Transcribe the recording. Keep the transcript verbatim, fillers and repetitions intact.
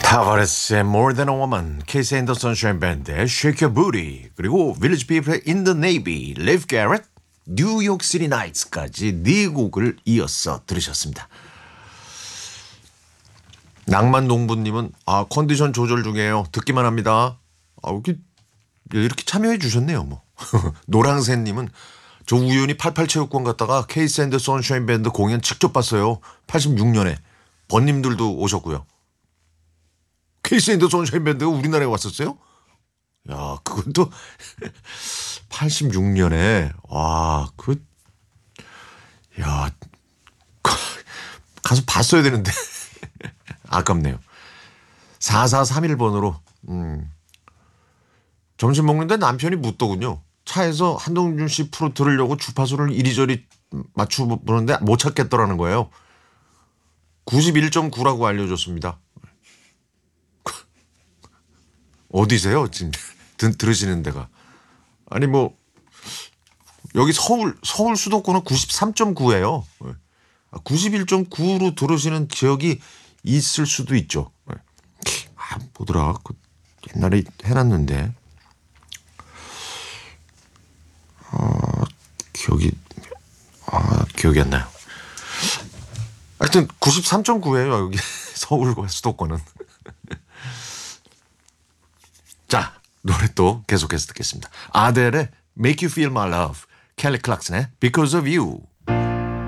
타바레스의 More Than a Woman, 케이스 앤더슨 샤인 밴드의 Shake Your Booty, 그리고 Village People의 In the Navy, Leif Garrett, 뉴욕 시티 나이츠까지 네 곡을 이어서 들으셨습니다. 낭만 농부님은 아 컨디션 조절 중이에요. 듣기만 합니다. 아 이렇게 이렇게 참여해 주셨네요. 뭐 노랑새님은 저 우연히 팔십팔 체육관 갔다가 케이스 앤더 선샤인 밴드 공연 직접 봤어요. 팔십육 년에 번님들도 오셨고요. 케이스 앤더 선샤인 밴드가 우리나라에 왔었어요? 야, 그것도 팔십육 년에 와, 그 야, 가서 봤어야 되는데 아깝네요. 사사삼일 번으로 음. 점심 먹는데 남편이 묻더군요. 차에서 한동준 씨 프로 들으려고 주파수를 이리저리 맞춰보는데 못 찾겠더라는 거예요. 구십일 점 구라고 알려줬습니다. 어디세요? 지금 들으시는 데가. 아니 뭐 여기 서울 서울 수도권은 구십삼 점 구예요. 구십일 점 구로 들으시는 지역이 있을 수도 있죠. 아, 뭐더라. 그 옛날에 해놨는데. 어, 기억이 아, 기억이 안 나요. 하여튼 구십삼 점 구예요. 여기 서울과 수도권은. 자, 노래 또 계속해서 듣겠습니다. 아델의 Make You Feel My Love, 켈리 클락슨의 Because of You.